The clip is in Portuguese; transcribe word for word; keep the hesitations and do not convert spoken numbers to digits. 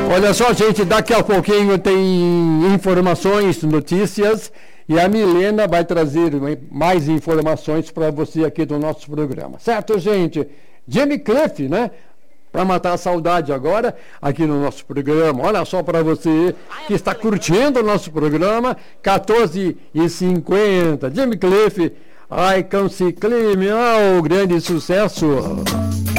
Olha só, gente, daqui a pouquinho tem informações, notícias, e a Milena vai trazer mais informações para você aqui do nosso programa. Certo, gente? Jimmy Cliff, né? Para matar a saudade agora, aqui no nosso programa. Olha só para você que está curtindo o nosso programa, quatorze e cinquenta. Jimmy Cliff, I Can See Clean, oh, grande sucesso.